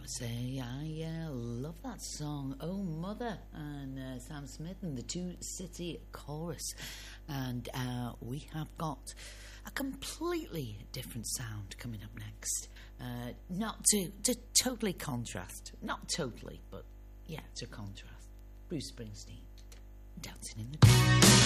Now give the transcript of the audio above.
say I love that song, Oh Mother, and Sam Smith and the Two City Chorus. And we have got a completely different sound coming up next. Not to totally contrast, not totally, but yeah, to contrast. Bruce Springsteen, Dancing in the Dark.